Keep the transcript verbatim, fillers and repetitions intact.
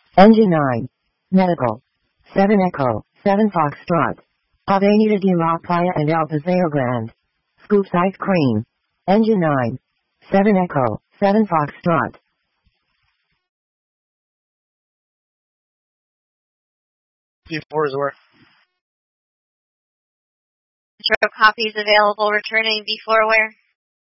Engine nine. Medical. seven Echo, seven Foxtrot. Avenida de la Playa and El Paseo Grande. Scoops ice cream. Engine nine. seven Echo, seven Foxtrot. Before his work. Metro copies available returning before where?